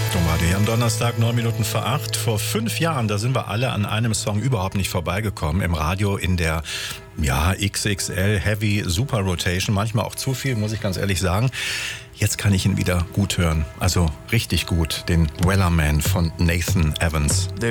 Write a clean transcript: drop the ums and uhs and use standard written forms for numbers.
Domade am Donnerstag, 7:09. Vor 5 Jahren, da sind wir alle an einem Song überhaupt nicht vorbeigekommen. Im Radio in der XXL Heavy Super Rotation. Manchmal auch zu viel, muss ich ganz ehrlich sagen. Jetzt kann ich ihn wieder gut hören. Also richtig gut. Den Wellerman von Nathan Evans.